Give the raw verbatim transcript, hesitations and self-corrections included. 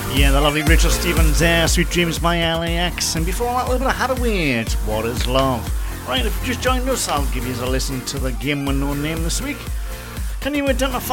Yeah, the lovely Rachel Stevens there, Sweet Dreams by L A X. And before that, a little bit of Hathaway, it's What Is Love. Right, if you just joined us, I'll give you a listen to the game with no name this week. Can you identify